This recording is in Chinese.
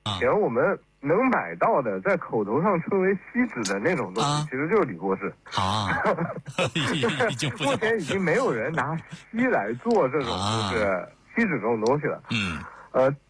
前我们能买到的，在口头上称为锡纸的那种东西，其实就是铝箔纸。 已经不目前已经没有人拿锡来做这种就是锡纸这种东西了。